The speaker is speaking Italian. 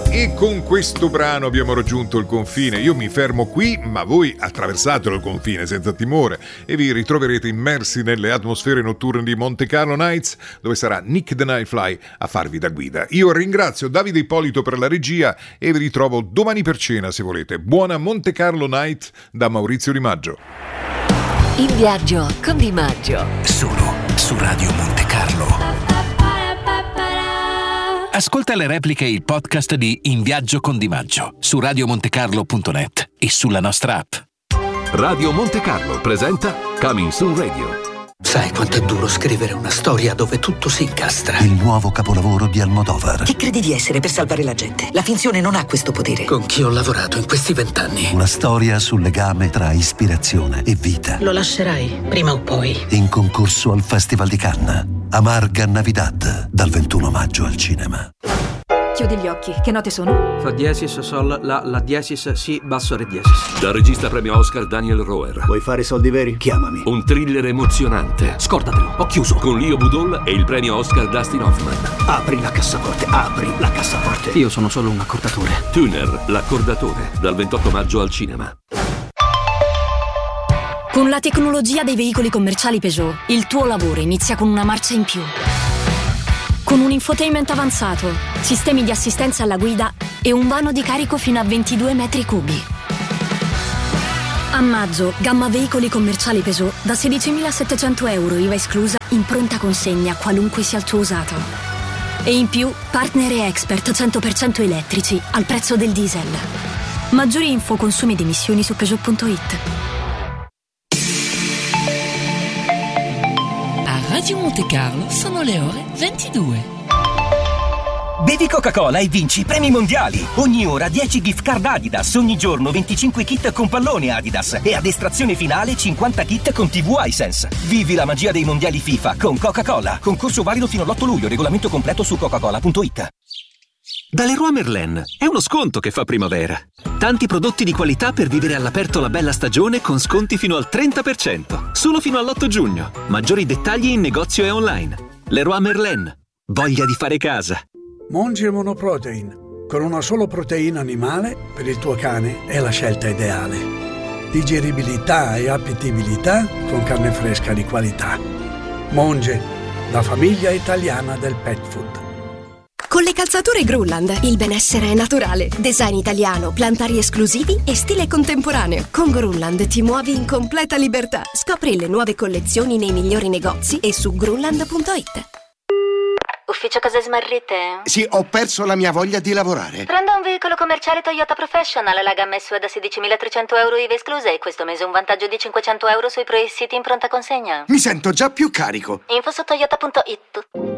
E con questo brano abbiamo raggiunto il confine. Io mi fermo qui, ma voi attraversatelo il confine senza timore e vi ritroverete immersi nelle atmosfere notturne di Monte Carlo Nights, dove sarà Nick the Nightfly a farvi da guida. Io ringrazio Davide Ippolito per la regia e vi ritrovo domani per cena se volete. Buona Monte Carlo Night da Maurizio Di Maggio. In viaggio con Di Maggio. Solo su Radio Monte Carlo. Ascolta le repliche e il podcast di In Viaggio con Di Maggio su radiomontecarlo.net e sulla nostra app. Radio Monte Carlo presenta Coming Soon Radio. Sai quanto è duro scrivere una storia dove tutto si incastra? Il nuovo capolavoro di Almodovar. Chi credi di essere per salvare la gente? La finzione non ha questo potere. Con chi ho lavorato in questi 20 anni? Una storia sul legame tra ispirazione e vita. Lo lascerai, prima o poi. In concorso al Festival di Cannes. Amarga Navidad, dal 21 maggio al cinema. Chiudi gli occhi, che note sono? Fa diesis, sol, la diesis, si, basso, re diesis. Dal regista premio Oscar Daniel Roher. Vuoi fare soldi veri? Chiamami. Un thriller emozionante. Scordatelo, ho chiuso. Con Leo Budol e il premio Oscar Dustin Hoffman. Apri la cassaforte, apri la cassaforte. Io sono solo un accordatore. Tuner, l'accordatore, dal 28 maggio al cinema. Con la tecnologia dei veicoli commerciali Peugeot, il tuo lavoro inizia con una marcia in più. Con un infotainment avanzato, sistemi di assistenza alla guida e un vano di carico fino a 22 metri cubi. A maggio, gamma veicoli commerciali Peugeot da 16.700 euro IVA esclusa in pronta consegna qualunque sia il tuo usato. E in più, partner e expert 100% elettrici al prezzo del diesel. Maggiori info, consumi ed emissioni su Peugeot.it. Radio Monte Carlo sono le ore 22. Bevi Coca-Cola e vinci premi mondiali. Ogni ora 10 gift card Adidas, ogni giorno 25 kit con pallone Adidas e ad estrazione finale 50 kit con TV Hisense. Vivi la magia dei mondiali FIFA con Coca-Cola. Concorso valido fino all'8 luglio, regolamento completo su coca-cola.it. Da Leroy Merlin è uno sconto che fa primavera. Tanti prodotti di qualità per vivere all'aperto la bella stagione con sconti fino al 30%, solo fino all'8 giugno. Maggiori dettagli in negozio e online. Leroy Merlin, voglia di fare casa. Monge Monoprotein, con una solo proteina animale per il tuo cane è la scelta ideale. Digeribilità e appetibilità con carne fresca di qualità. Monge, la famiglia italiana del pet food. Con le calzature Grunland il benessere è naturale. Design italiano, plantari esclusivi e stile contemporaneo. Con Grunland ti muovi in completa libertà. Scopri le nuove collezioni nei migliori negozi e su grunland.it. Ufficio cose smarrite? Sì, ho perso la mia voglia di lavorare. Prendo un veicolo commerciale Toyota Professional, la gamma SUV da 16.300 euro IVA esclusa e questo mese un vantaggio di 500 euro sui pre-siti in pronta consegna. Mi sento già più carico. Info su toyota.it.